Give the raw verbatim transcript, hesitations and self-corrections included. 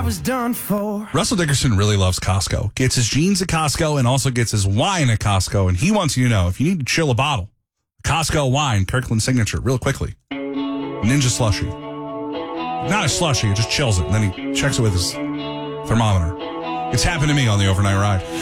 was done for. Russell Dickerson really loves Costco. Gets his jeans at Costco and also gets his wine at Costco. And he wants you to know, if you need to chill a bottle, Costco wine, Kirkland Signature, real quickly. Ninja Slushy. Not a slushy, it just chills it. And then he checks it with his thermometer. It's happened to me on the overnight ride.